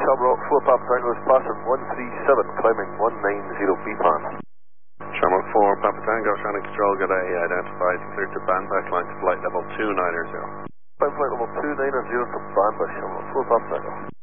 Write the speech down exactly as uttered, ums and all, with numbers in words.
Shamrock four Papa Tango is passing one three seven, climbing one nine zero B P A N. Shamrock four Papa Tango, Shannon Control, good day, identified, clear to bandback line to flight level two nine zero. Flight level two nine zero to bandback, Shamrock four Papa Tango.